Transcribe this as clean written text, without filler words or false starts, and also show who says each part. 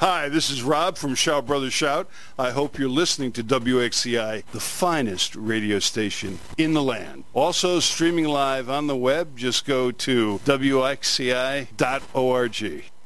Speaker 1: Hi, this is Rob from Shout Brothers Shout. I hope you're listening to WXCI, the finest radio station in the land. Also streaming live on the web, just go to WXCI.org.